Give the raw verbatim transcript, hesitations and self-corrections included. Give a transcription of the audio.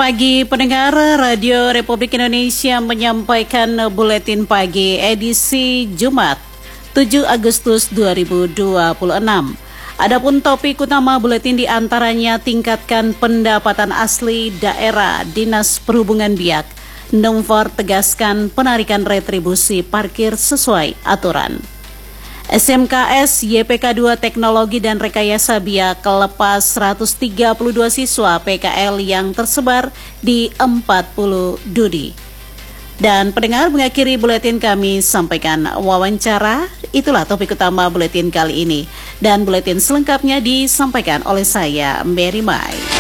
pagi pendengar, Radio Republik Indonesia menyampaikan buletin pagi edisi Jumat tujuh Agustus dua ribu dua puluh enam. Adapun topik utama buletin diantaranya tingkatkan pendapatan asli daerah, Dinas Perhubungan Biak, Numfor tegaskan penarikan retribusi parkir sesuai aturan. S M K S Y P K dua Teknologi dan Rekayasa Biak lepas seratus tiga puluh dua siswa P K L yang tersebar di empat puluh dudi. Dan pendengar, mengakhiri buletin kami sampaikan wawancara. Itulah topik utama buletin kali ini. Dan buletin selengkapnya disampaikan oleh saya, Mary Mai.